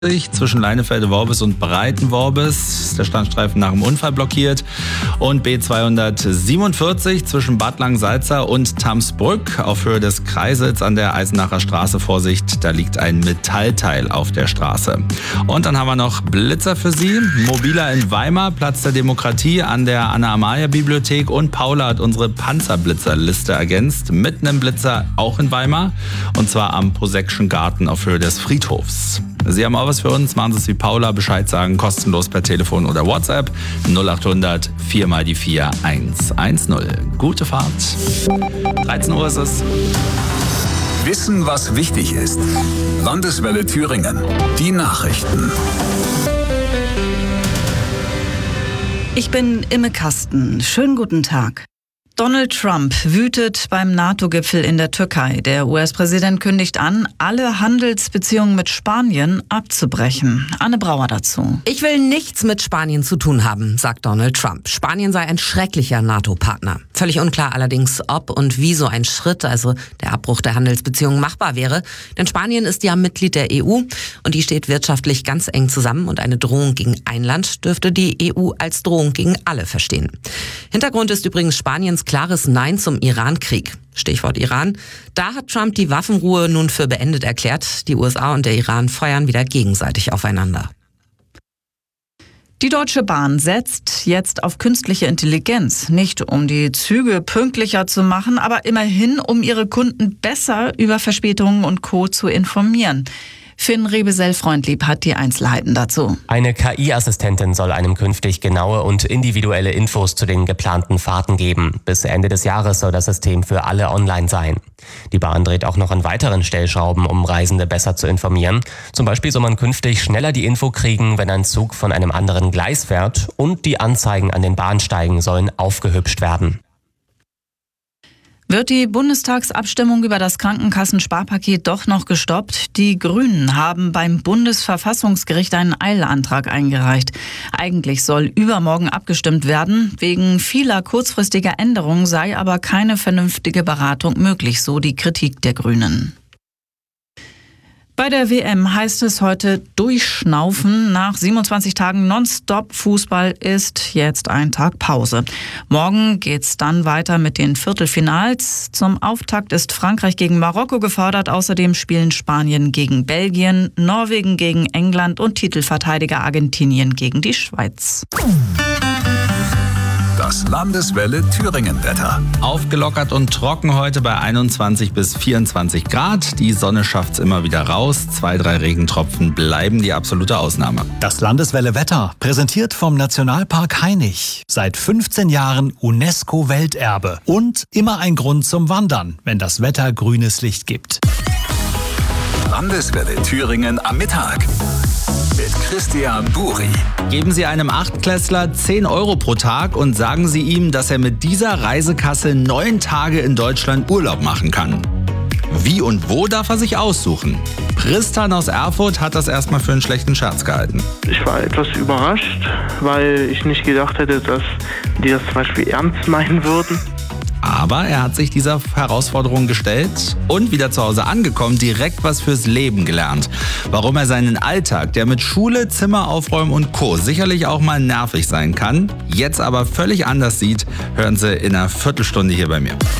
zwischen Leinefelde-Worbis und Breitenworbis ist der Standstreifen nach dem Unfall blockiert. Und B247 zwischen Bad Langsalza und Tamsbrück auf Höhe des Kreisels an der Eisenacher Straße. Vorsicht, da liegt ein Metallteil auf der Straße. Und dann haben wir noch Blitzer für Sie. Mobiler in Weimar, Platz der Demokratie an der Anna-Amalia-Bibliothek. Und Paula hat unsere Panzerblitzerliste ergänzt mit einem Blitzer auch in Weimar. Und zwar am Poseckschen Garten auf Höhe des Friedhofs. Sie haben auch was für uns, machen Sie es wie Paula, Bescheid sagen, kostenlos per Telefon oder WhatsApp 0800 4 mal die 4 110. Gute Fahrt. 13 Uhr ist es. Wissen, was wichtig ist. Landeswelle Thüringen. Die Nachrichten. Ich bin Imme Kasten. Schönen guten Tag. Donald Trump wütet beim NATO-Gipfel in der Türkei. Der US-Präsident kündigt an, alle Handelsbeziehungen mit Spanien abzubrechen. Anne Brauer dazu. Ich will nichts mit Spanien zu tun haben, sagt Donald Trump. Spanien sei ein schrecklicher NATO-Partner. Völlig unklar allerdings, ob und wie so ein Schritt, also der Abbruch der Handelsbeziehungen, machbar wäre. Denn Spanien ist ja Mitglied der EU und die steht wirtschaftlich ganz eng zusammen. Und eine Drohung gegen ein Land dürfte die EU als Drohung gegen alle verstehen. Hintergrund ist übrigens Spaniens klares Nein zum Iran-Krieg. Stichwort Iran. Da hat Trump die Waffenruhe nun für beendet erklärt. Die USA und der Iran feuern wieder gegenseitig aufeinander. Die Deutsche Bahn setzt jetzt auf künstliche Intelligenz. Nicht um die Züge pünktlicher zu machen, aber immerhin, um ihre Kunden besser über Verspätungen und Co. zu informieren. Finn Rebesell-Freundlieb hat die Einzelheiten dazu. Eine KI-Assistentin soll einem künftig genaue und individuelle Infos zu den geplanten Fahrten geben. Bis Ende des Jahres soll das System für alle online sein. Die Bahn dreht auch noch an weiteren Stellschrauben, um Reisende besser zu informieren. Zum Beispiel soll man künftig schneller die Info kriegen, wenn ein Zug von einem anderen Gleis fährt, und die Anzeigen an den Bahnsteigen sollen aufgehübscht werden. Wird die Bundestagsabstimmung über das Krankenkassensparpaket doch noch gestoppt? Die Grünen haben beim Bundesverfassungsgericht einen Eilantrag eingereicht. Eigentlich soll übermorgen abgestimmt werden. Wegen vieler kurzfristiger Änderungen sei aber keine vernünftige Beratung möglich, so die Kritik der Grünen. Bei der WM heißt es heute durchschnaufen. Nach 27 Tagen Nonstop-Fußball ist jetzt ein Tag Pause. Morgen geht's dann weiter mit den Viertelfinals. Zum Auftakt ist Frankreich gegen Marokko gefordert. Außerdem spielen Spanien gegen Belgien, Norwegen gegen England und Titelverteidiger Argentinien gegen die Schweiz. Das Landeswelle Thüringen-Wetter. Aufgelockert und trocken heute bei 21 bis 24 Grad. Die Sonne schafft's immer wieder raus. 2-3 Regentropfen bleiben die absolute Ausnahme. Das Landeswelle Wetter, präsentiert vom Nationalpark Hainich. Seit 15 Jahren UNESCO-Welterbe. Und immer ein Grund zum Wandern, wenn das Wetter grünes Licht gibt. Landeswelle Thüringen am Mittag. Mit Christian Buri. Geben Sie einem Achtklässler 10 Euro pro Tag und sagen Sie ihm, dass er mit dieser Reisekasse 9 Tage in Deutschland Urlaub machen kann. Wie und wo darf er sich aussuchen? Pristan aus Erfurt hat das erstmal für einen schlechten Scherz gehalten. Ich war etwas überrascht, weil ich nicht gedacht hätte, dass die das zum Beispiel ernst meinen würden. Aber er hat sich dieser Herausforderung gestellt und wieder zu Hause angekommen, direkt was fürs Leben gelernt. Warum er seinen Alltag, der mit Schule, Zimmer aufräumen und Co. sicherlich auch mal nervig sein kann, jetzt aber völlig anders sieht, hören Sie in einer Viertelstunde hier bei mir.